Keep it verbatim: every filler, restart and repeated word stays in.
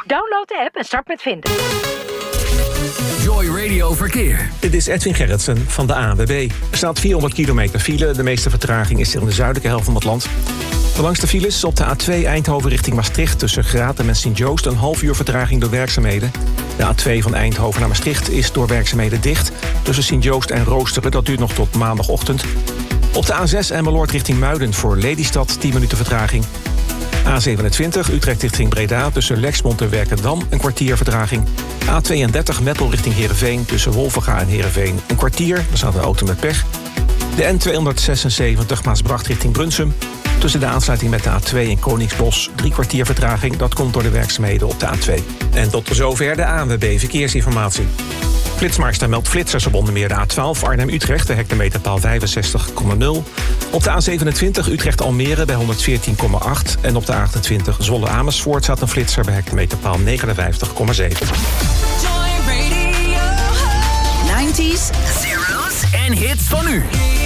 Download de app en start met vinden. Joy Radio Verkeer. Dit is Edwin Gerritsen van de A N W B. Er staat vierhonderd kilometer file. De meeste vertraging is in de zuidelijke helft van het land. De langste files op de A twee Eindhoven richting Maastricht... tussen Gratum en Sint-Joost een half uur vertraging door werkzaamheden. De A twee van Eindhoven naar Maastricht is door werkzaamheden dicht. Tussen Sint-Joost en Roosteren, dat duurt nog tot maandagochtend. Op de A zes Emmeloord richting Muiden voor Lelystad tien minuten vertraging. A zevenentwintig Utrecht richting Breda tussen Lexmond en Werkendam een kwartier vertraging. A tweeëndertig Meppel richting Heerenveen tussen Wolvenga en Heerenveen een kwartier. Daar staat een auto met pech. De N tweehonderdzesenzeventig Maasbracht richting Brunsum. Tussen de aansluiting met de A twee in Koningsbos drie kwartier vertraging. Dat komt door de werkzaamheden op de A twee. En tot zover de A N W B Verkeersinformatie. Flitsmeister meldt flitsers op onder meer de A twaalf Arnhem-Utrecht... de hectometerpaal vijfenzestig komma nul. Op de A zevenentwintig Utrecht-Almere bij honderdveertien komma acht. En op de A achtentwintig Zwolle-Amersfoort staat een flitser bij hectometerpaal negenenvijftig komma zeven. Joy Radio. nineties, zeros en hits van nu.